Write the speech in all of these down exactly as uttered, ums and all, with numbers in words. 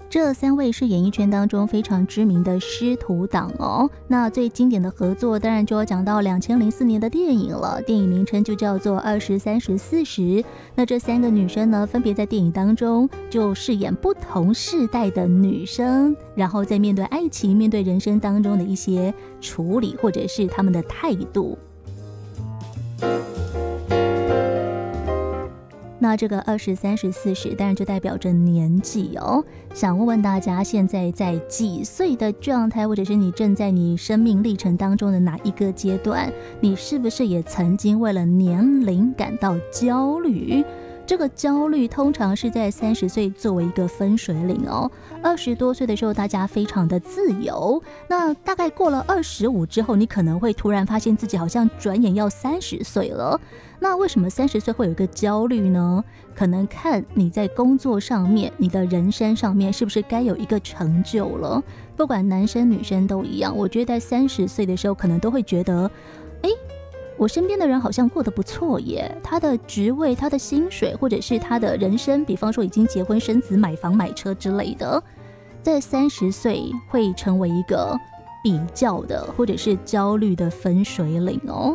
这三位是演艺圈当中非常知名的师徒档哦。那最经典的合作当然就要讲到两千零四年的电影了，电影名称就叫做二十三十四十。那这三个女生呢，分别在电影当中就饰演不同世代的女生，然后在面对爱情、面对人生当中的一些处理，或者是他们的态度。那这个二十三十四十当然就代表着年纪哦。想问问大家，现在在几岁的状态，或者是你正在你生命历程当中的哪一个阶段，你是不是也曾经为了年龄感到焦虑？这个焦虑通常是在三十岁作为一个分水岭哦。二十多岁的时候，大家非常的自由。那大概过了二十五之后，你可能会突然发现自己好像转眼要三十岁了。那为什么三十岁会有一个焦虑呢？可能看你在工作上面，你的人生上面是不是该有一个成就了？不管男生女生都一样，我觉得在三十岁的时候，可能都会觉得，哎。我身边的人好像过得不错耶，他的职位、他的薪水，或者是他的人生，比方说已经结婚生子、买房买车之类的，在三十岁会成为一个比较的或者是焦虑的分水岭哦。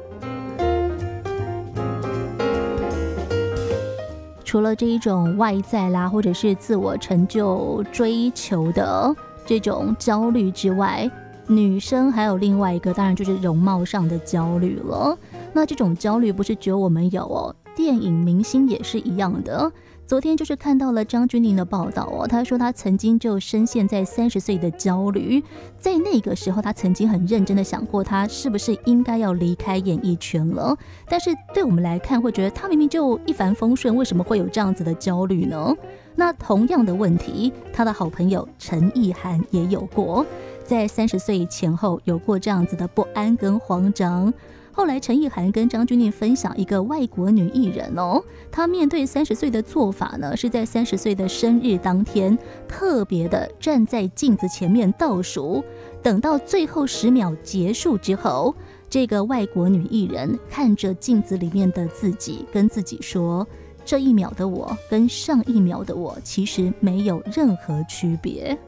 除了这一种外在啦，或者是自我成就追求的这种焦虑之外，女生还有另外一个，当然就是容貌上的焦虑了。那这种焦虑不是只有我们有哦，电影明星也是一样的。昨天就是看到了张钧甯的报道哦，他说他曾经就深陷在三十岁的焦虑，在那个时候他曾经很认真的想过，他是不是应该要离开演艺圈了。但是对我们来看，会觉得他明明就一帆风顺，为什么会有这样子的焦虑呢？那同样的问题，他的好朋友陈意涵也有过。在三十岁前后有过这样子的不安跟慌张。后来陈意涵跟张钧甯分享一个外国女艺人哦，她面对三十岁的做法呢，是在三十岁的生日当天特别的站在镜子前面倒数，等到最后十秒结束之后，这个外国女艺人看着镜子里面的自己，跟自己说，这一秒的我跟上一秒的我其实没有任何区别。